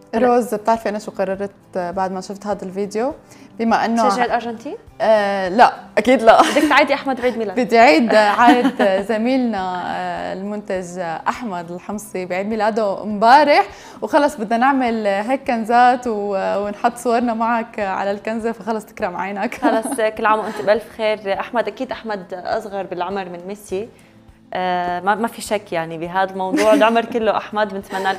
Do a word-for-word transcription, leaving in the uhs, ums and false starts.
روز، بتعرفي انا شو قررت بعد ما شفت هذا الفيديو؟ بما انه تشجع الارجنتين؟ آه لا اكيد لا. بدك تعيدي احمد بعيد ميلاد. بدي اعيد عيد زميلنا المنتج احمد الحمصي بعيد ميلاده امبارح، وخلص بدنا نعمل هيك كنزات ونحط صورنا معك على الكنزه، فخلص تكرم عينك. خلص كل عام وانت بالف خير احمد. اكيد احمد اصغر بالعمر من ميسي، آه ما في شك يعني بهذا الموضوع، العمر كله احمد. بنتمنى